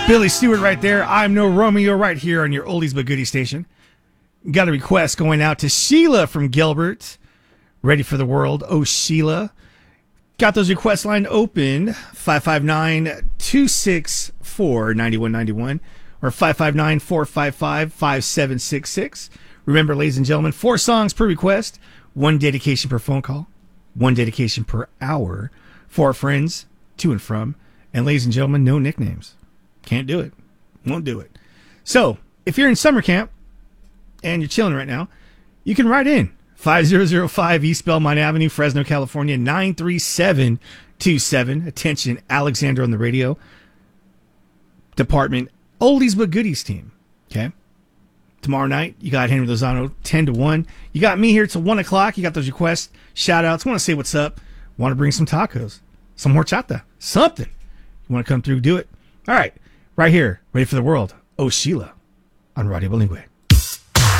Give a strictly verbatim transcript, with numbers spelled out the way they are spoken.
Billy Stewart right there. I'm No Romeo right here on your Oldies But Goodies station. Got a request going out to Sheila from Gilbert. Ready for the world. Oh, Sheila. Got those requests lined open. five five nine, two six four, nine one nine one or five five nine, four five five, five seven six six. Remember, ladies and gentlemen, four songs per request, one dedication per phone call, one dedication per hour for our friends to and from. And ladies and gentlemen, no nicknames. Can't do it. Won't do it. So, if you're in summer camp and you're chilling right now, you can write in. five thousand five East Belmont Avenue, Fresno, California, nine three seven two seven. Attention, Alexander on the radio department, Oldies But Goodies team. Okay? Tomorrow night, you got Henry Lozano, ten to one. You got me here till one o'clock. You got those requests, shout-outs. Want to say what's up. Want to bring some tacos, some horchata, something. You want to come through, do it. All right. Right here, ready for the world. Oh, Sheila on Radio Bilingüe.